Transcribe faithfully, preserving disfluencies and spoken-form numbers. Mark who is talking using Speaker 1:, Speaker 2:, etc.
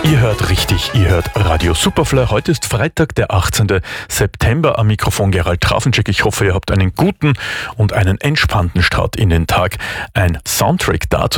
Speaker 1: Ihr hört richtig, ihr hört Radio Superfly. Heute ist Freitag, der achtzehnten September. Am Mikrofon Gerald Trafenczyk. Ich hoffe, ihr habt einen guten und einen entspannten Start in den Tag. Ein Soundtrack dazu